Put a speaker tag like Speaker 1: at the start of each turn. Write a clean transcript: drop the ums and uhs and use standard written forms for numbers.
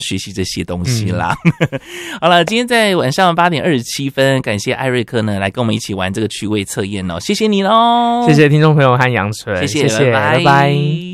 Speaker 1: 学习这些东西啦。好了，今天在晚上8点27分，感谢艾瑞克呢来跟我们一起玩这个趣味测验哦，谢谢你喽，
Speaker 2: 谢谢听众朋友和杨纯，
Speaker 1: 谢谢，
Speaker 2: 拜拜。